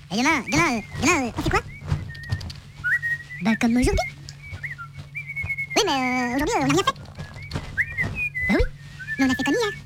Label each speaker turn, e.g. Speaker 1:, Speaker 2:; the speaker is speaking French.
Speaker 1: Et demain, on fait quoi? Bah comme aujourd'hui. Oui, mais aujourd'hui, on n'a rien fait. Bah oui, mais on a fait comme hier.